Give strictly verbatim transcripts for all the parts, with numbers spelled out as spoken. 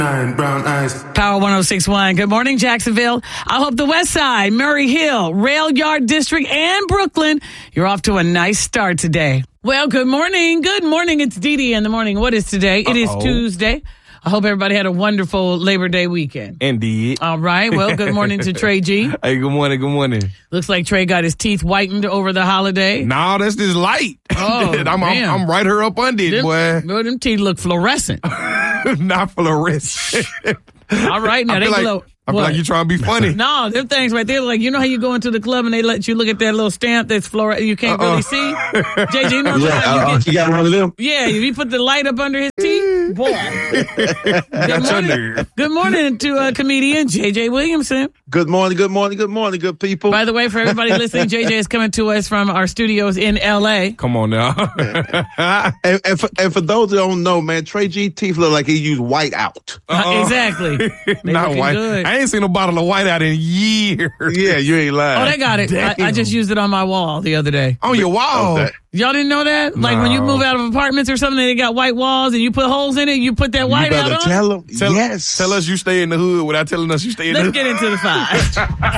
Brown eyes. Power one oh six point one. Good morning, Jacksonville. I hope the West Side, Murray Hill, Rail Yard District, and Brooklyn, you're off to a nice start today. Well, good morning. Good morning. It's Dee Dee in the morning. What is today? It Uh-oh. is Tuesday. I hope everybody had a wonderful Labor Day weekend. Indeed. All right. Well, good morning to Trey G. Hey, good morning. Good morning. Looks like Trey got his teeth whitened over the holiday. No, that's just light. Oh, I'm, I'm, man. I'm right here up under it, Them, boy. boy, them teeth look fluorescent. Not fluorescent. All right. Now, I they feel like, glow. I feel What? like you're trying to be funny. No, them things right there, like, you know how you go into the club and they let you look at that little stamp that's fluorescent, you can't Uh-uh. really see? J J, you know Yeah, how you uh, get, you got one of them? yeah, if you put the light up under his teeth, boy. Good Got your morning, nerve. good morning to uh, comedian J J Williamson. Good morning, good morning, good morning, good people. By the way, for everybody listening, J J is coming to us from our studios in L A. Come on now. And, and, for, and for those that don't know, man, Trey G teeth look like he used white out. Uh, exactly. They Not looking white. good. I ain't seen a bottle of white out in years. Yeah, you ain't lying. Oh, they got it. I, I just used it on my wall the other day. On your wall. Okay. Y'all didn't know that? Like when you No. move out of apartments or something, they got white walls and you put holes in it, you put that You white out better on tell them. Tell, yes. tell us you stay in the hood without telling us you stay in Let's the get into the five.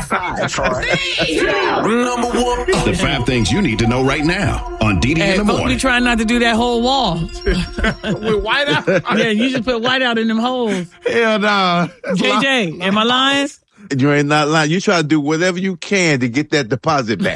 Number one. The five things you need to know right now on Dee Dee Hey, in the folks be morning. trying not to do that whole wall. with white out. Yeah, you just put white out in them holes. Hell nah. J J, am I lying? You ain't not lying. You try to do whatever you can to get that deposit back.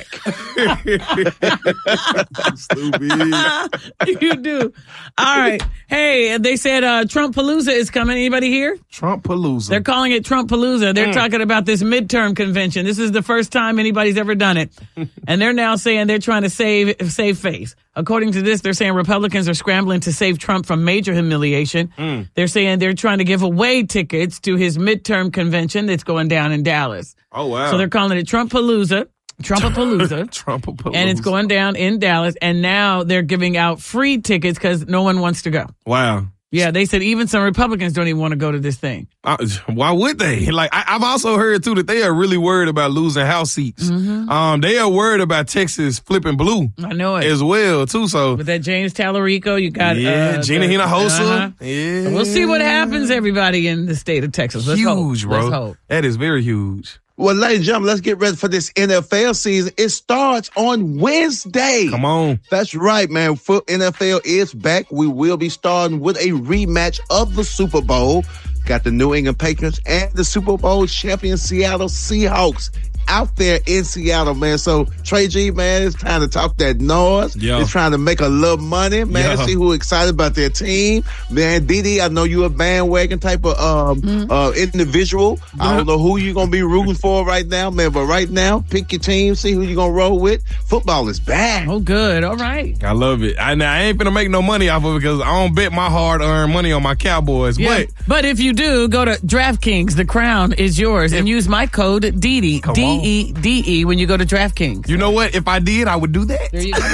Stupid. You do. All right. Hey, they said uh, Trump Palooza is coming. Anybody here? Trump Palooza. They're calling it Trump Palooza. They're talking about this midterm convention. This is the first time anybody's ever done it. And they're now saying they're trying to save save face. According to this, they're saying Republicans are scrambling to save Trump from major humiliation. Mm. They're saying they're trying to give away tickets to his midterm convention that's going down in Dallas. Oh, wow. So they're calling it Trump Palooza. Trumpapalooza. Trumpapalooza. And it's going down in Dallas. And now they're giving out free tickets because no one wants to go. Wow. Yeah, they said even some Republicans don't even want to go to this thing. Uh, why would they? Like, I, I've also heard too that they are really worried about losing House seats. Mm-hmm. Um, they are worried about Texas flipping blue I know it. as well too. So With that James Tallarico, you got yeah, uh, Gina the- Hinojosa. uh-huh. Yeah, So we'll see what happens, everybody in the state of Texas. Let's huge, hope. bro. Let's hope. That is very huge. Well, ladies and gentlemen, let's get ready for this N F L season. It starts on Wednesday. Come on. That's right, man. Foot N F L is back. We will be starting with a rematch of the Super Bowl. Got the New England Patriots and the Super Bowl champion Seattle Seahawks out there in Seattle, man. So, Trey G, man, it's time to talk that noise. Yeah. It's trying to make a little money, man. Yeah. See who's excited about their team. Man, Dee Dee, I know you a bandwagon type of um, Mm-hmm. uh, individual. I don't know who you're going to be rooting for right now, man. But right now, pick your team, see who you're going to roll with. Football is back. Oh, good. All right. I love it. I, now, I ain't finna make no money off of it because I don't bet my hard-earned money on my Cowboys. Yeah. But But if you do, go to DraftKings. The crown is yours. And use my code D D, Come D on. E D E, when you go to DraftKings. you know what? If I did, I would do that. There you go.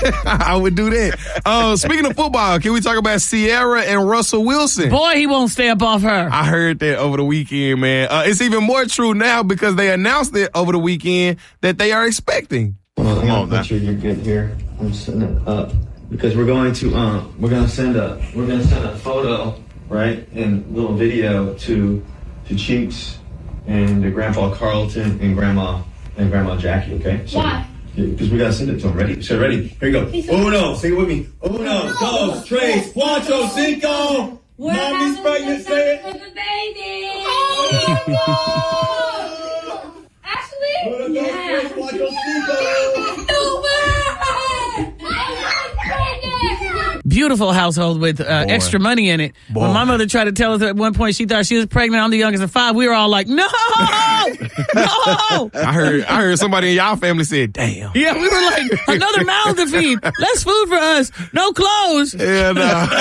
I would do that. Uh, speaking of football, can we talk about Sierra and Russell Wilson? Boy, he won't stay up off her. I heard that over the weekend, man. Uh, it's even more true now because they announced it over the weekend that they are expecting. Well, I'm on gonna now. make sure you're good here. I'm setting it up because we're going to um we're gonna send a we're gonna send a photo, right, and little video to to Cheeks and to Grandpa Carlton and Grandma and Grandma Jackie. Okay. So, Why? Because we gotta send it to them. Ready? So ready? Here you go. Uno, sing it with me. Uno, dos, tres, cuatro, cinco. We're Mommy's having pregnant. a Say it. with the baby. Oh my God! Actually, Uno, dos, yeah. tres, cuatro, cinco. No way! I'm pregnant. Beautiful household with uh, extra money in it. Boy. When my mother tried to tell us at one point she thought she was pregnant, I'm the youngest of five, we were all like, no! No! I heard I heard somebody in y'all family said, damn. Yeah, we were like, another mouth to feed. Less food for us. No clothes. And, uh,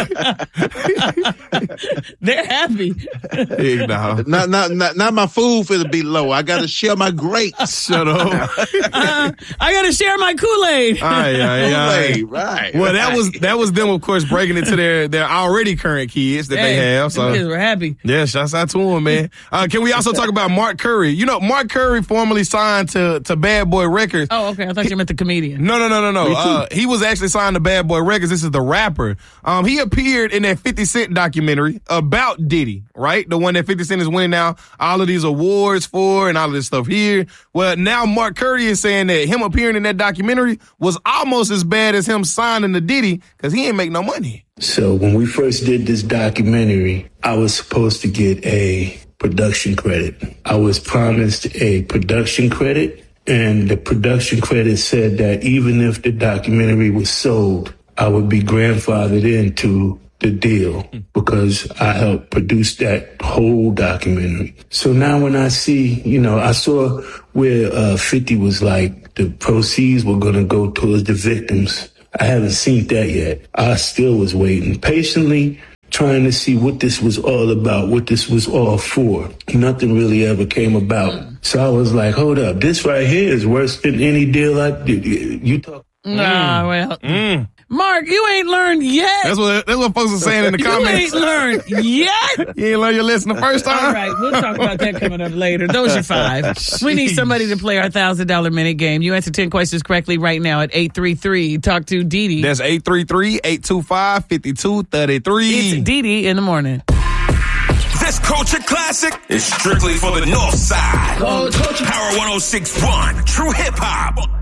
They're happy. heck no. Not, not, not, not my food for to be low. I got to share my grapes. Shut up. Uh, I got to share my Kool-Aid. Aye, aye, aye. Right, right. Well, that right. was that was them, of course, breaking it to their, their already current kids that Hey, they have. So them kids were happy. yeah, shouts out to him, man. Uh, can we also talk about Mark Curry? You know, Mark Curry formerly signed to, to Bad Boy Records. Oh, okay. I thought you meant the comedian. No, no, no, no, no. Uh, he was actually signed to Bad Boy Records. This is the rapper. Um, he appeared in that fifty Cent documentary about Diddy, right? The one that fifty Cent is winning now all of these awards for and all of this stuff here. Well, now Mark Curry is saying that him appearing in that documentary was almost as bad as him signing to Diddy because he ain't make no money. So when we first did this documentary, I was supposed to get a production credit. I was promised a production credit, and the production credit said that even if the documentary was sold, I would be grandfathered into the deal because I helped produce that whole documentary. So now when I see, you know, I saw where uh, fifty was like the proceeds were going to go towards the victims. I haven't seen that yet. I still was waiting patiently, trying to see what this was all about, what this was all for. Nothing really ever came about. So I was like, hold up, this right here is worse than any deal I did. You talk. Nah, well. Mm. Mark, you ain't learned yet. That's what that's what folks are saying in the you comments. ain't learned yet. You ain't learned your lesson the first time? All right, we'll talk about that coming up later. Those are five. We need somebody to play our one thousand dollars minute game. You answer ten questions correctly right now at eight three three. Talk to Dee Dee. That's eight three three, eight two five, five two three three. It's Dee Dee in the morning. This culture classic is strictly for the North Side. Oh, Power one oh six point one, True Hip Hop.